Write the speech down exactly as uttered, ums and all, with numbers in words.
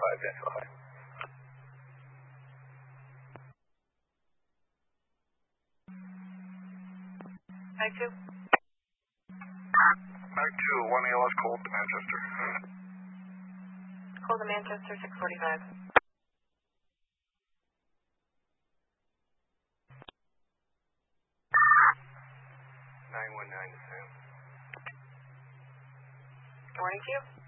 five, Echo High. High two. High two, one A L S cold to Manchester. Cold to Manchester, six forty-five. nine one nine to Sam. Morning to you.